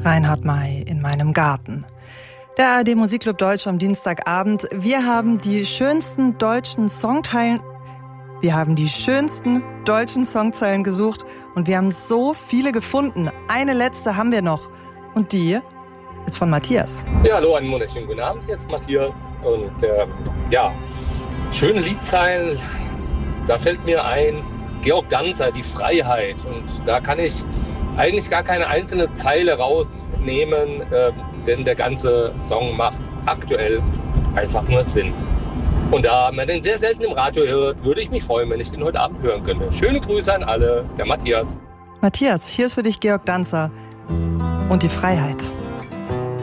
Reinhard May in meinem Garten. Der ARD Musikclub Deutsch am Dienstagabend. Wir haben die schönsten deutschen Songzeilen gesucht und wir haben so viele gefunden. Eine letzte haben wir noch und die ist von Matthias. Ja, hallo, einen wunderschönen guten Abend, hier ist Matthias und schöne Liedzeilen, da fällt mir ein Georg Danzer, Die Freiheit, und da kann ich eigentlich gar keine einzelne Zeile rausnehmen, denn der ganze Song macht aktuell einfach nur Sinn. Und da man den sehr selten im Radio hört, würde ich mich freuen, wenn ich den heute Abend hören könnte. Schöne Grüße an alle, der Matthias. Matthias, hier ist für dich Georg Danzer und Die Freiheit.